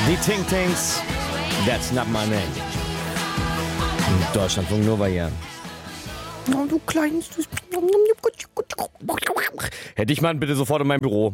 Die Ting Tings, that's not my name. Deutschlandfunk Nova hier. Oh, du kleines. Hätte ich mal bitte sofort in mein Büro.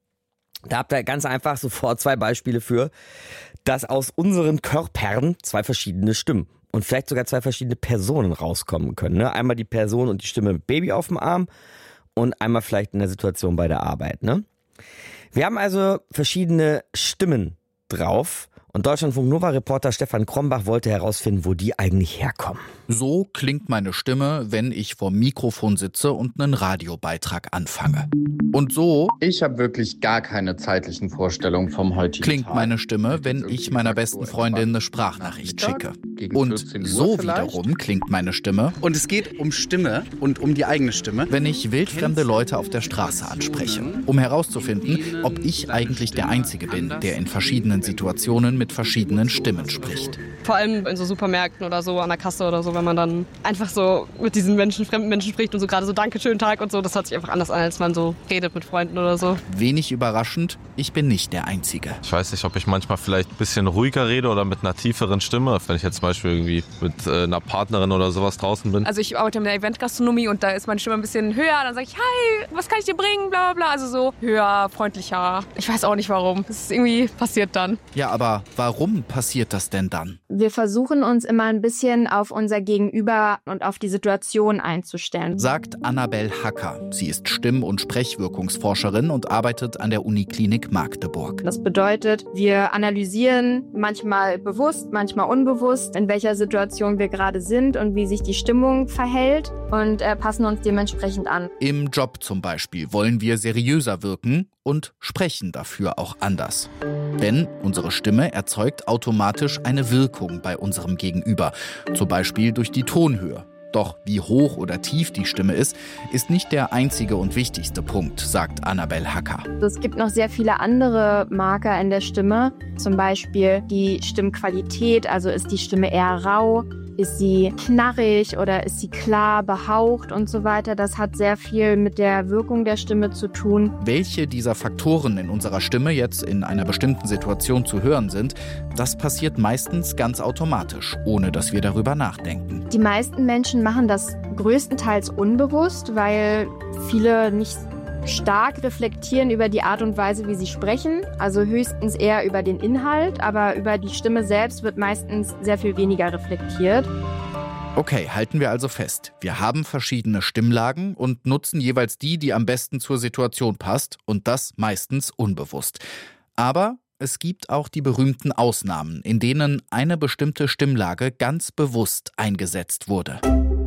Da habt ihr ganz einfach sofort 2 Beispiele für, dass aus unseren Körpern 2 verschiedene Stimmen und vielleicht sogar 2 verschiedene Personen rauskommen können. Ne? Einmal die Person und die Stimme mit Baby auf dem Arm und einmal vielleicht in der Situation bei der Arbeit. Ne? Wir haben also verschiedene Stimmen drauf. Und Deutschlandfunk Nova-Reporter Stefan Krombach wollte herausfinden, wo die eigentlich herkommen. So klingt meine Stimme, wenn ich vorm Mikrofon sitze und einen Radiobeitrag anfange. Und so Ich habe wirklich gar keine zeitlichen Vorstellungen vom heutigen klingt Tag. meine Stimme, wenn ich meiner besten Freundin eine Sprachnachricht schicke. Und so wiederum klingt meine Stimme, Und es geht um Stimme und um die eigene Stimme. wenn ich wildfremde Leute auf der Straße anspreche, um herauszufinden, ob ich eigentlich der Einzige bin, der in verschiedenen Situationen mit verschiedenen Stimmen spricht. Vor allem in so Supermärkten oder so, an der Kasse oder so, wenn man dann einfach so mit diesen Menschen, fremden Menschen spricht und so gerade so Danke, schönen Tag und so. Das hört sich einfach anders an, als man so redet mit Freunden oder so. Wenig überraschend, ich bin nicht der Einzige. Ich weiß nicht, ob ich manchmal vielleicht ein bisschen ruhiger rede oder mit einer tieferen Stimme, wenn ich jetzt zum Beispiel irgendwie mit einer Partnerin oder sowas draußen bin. Also ich arbeite in der Eventgastronomie und da ist meine Stimme ein bisschen höher. Dann sage ich, hi, was kann ich dir bringen, bla bla bla. Also so höher, freundlicher. Ich weiß auch nicht warum. Das ist irgendwie passiert dann. Ja, aber warum passiert das denn dann? Wir versuchen uns immer ein bisschen auf unser Gegenüber und auf die Situation einzustellen. Sagt Annabel Hacker. Sie ist Stimm- und Sprechwirkungsforscherin und arbeitet an der Uniklinik Magdeburg. Das bedeutet, wir analysieren manchmal bewusst, manchmal unbewusst, in welcher Situation wir gerade sind und wie sich die Stimmung verhält und passen uns dementsprechend an. Im Job zum Beispiel wollen wir seriöser wirken und sprechen dafür auch anders. Denn unsere Stimme erzeugt automatisch eine Wirkung bei unserem Gegenüber, zum Beispiel durch die Tonhöhe. Doch wie hoch oder tief die Stimme ist nicht der einzige und wichtigste Punkt, sagt Annabel Hacker. Es gibt noch sehr viele andere Marker in der Stimme, zum Beispiel die Stimmqualität, also ist die Stimme eher rau, ist sie knarrig oder ist sie klar behaucht und so weiter. Das hat sehr viel mit der Wirkung der Stimme zu tun. Welche dieser Faktoren in unserer Stimme jetzt in einer bestimmten Situation zu hören sind, das passiert meistens ganz automatisch, ohne dass wir darüber nachdenken. Die meisten Menschen machen das größtenteils unbewusst, weil viele nicht stark reflektieren über die Art und Weise, wie sie sprechen, also höchstens eher über den Inhalt, aber über die Stimme selbst wird meistens sehr viel weniger reflektiert. Okay, halten wir also fest. Wir haben verschiedene Stimmlagen und nutzen jeweils die am besten zur Situation passt und das meistens unbewusst. Aber es gibt auch die berühmten Ausnahmen, in denen eine bestimmte Stimmlage ganz bewusst eingesetzt wurde.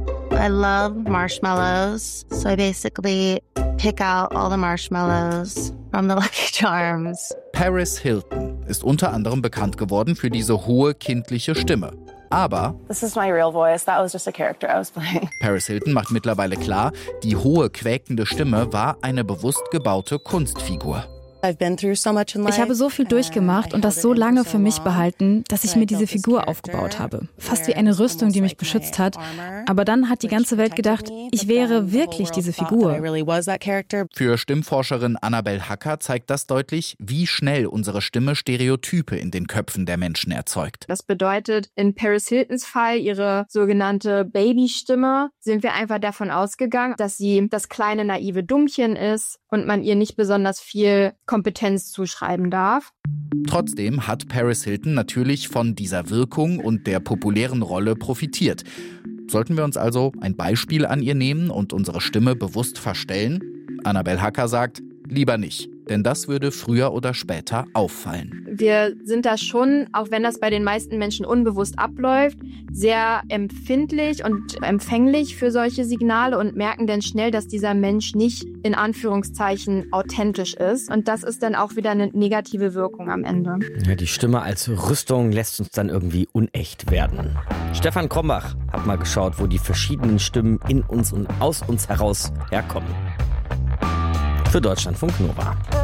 I love marshmallows, so I basically pick out all the marshmallows from the Lucky Charms. Paris Hilton ist unter anderem bekannt geworden für diese hohe kindliche Stimme. Aber This is my real voice. That was just a character I was playing. Paris Hilton macht mittlerweile klar, die hohe quäkende Stimme war eine bewusst gebaute Kunstfigur. Ich habe so viel durchgemacht und das so lange für mich behalten, dass ich mir diese Figur aufgebaut habe. Fast wie eine Rüstung, die mich beschützt hat. Aber dann hat die ganze Welt gedacht, ich wäre wirklich diese Figur. Für Stimmforscherin Annabel Hacker zeigt das deutlich, wie schnell unsere Stimme Stereotype in den Köpfen der Menschen erzeugt. Das bedeutet, in Paris Hiltons Fall, ihre sogenannte Babystimme, sind wir einfach davon ausgegangen, dass sie das kleine naive Dummchen ist und man ihr nicht besonders viel Kompetenz zuschreiben darf. Trotzdem hat Paris Hilton natürlich von dieser Wirkung und der populären Rolle profitiert. Sollten wir uns also ein Beispiel an ihr nehmen und unsere Stimme bewusst verstellen? Annabel Hacker sagt, lieber nicht, denn das würde früher oder später auffallen. Wir sind da schon, auch wenn das bei den meisten Menschen unbewusst abläuft, sehr empfindlich und empfänglich für solche Signale und merken dann schnell, dass dieser Mensch nicht in Anführungszeichen authentisch ist. Und das ist dann auch wieder eine negative Wirkung am Ende. Ja, die Stimme als Rüstung lässt uns dann irgendwie unecht werden. Stefan Krombach hat mal geschaut, wo die verschiedenen Stimmen in uns und aus uns heraus herkommen. Für Deutschlandfunk Nova.